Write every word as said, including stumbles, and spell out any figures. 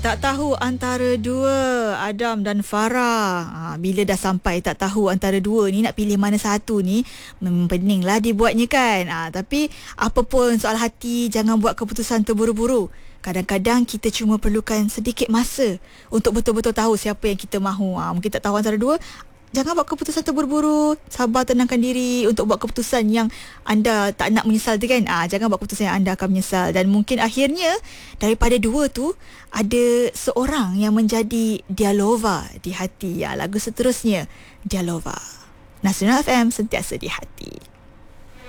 Tak tahu antara dua, Adam dan Farah. Ha, bila dah sampai tak tahu antara dua ni, nak pilih mana satu ni, memang peninglah dibuatnya kan. Ha, tapi apa pun soal hati, jangan buat keputusan terburu-buru. Kadang-kadang kita cuma perlukan sedikit masa untuk betul-betul tahu siapa yang kita mahu. Ha, mungkin tak tahu antara dua, jangan buat keputusan terburu-buru. Sabar, tenangkan diri untuk buat keputusan yang anda tak nak menyesal tu kan. Ah, jangan buat keputusan yang anda akan menyesal. Dan mungkin akhirnya daripada dua tu ada seorang yang menjadi Dialova di hati. Ya, lagu seterusnya Dialova. Nasional F M, sentiasa di hati.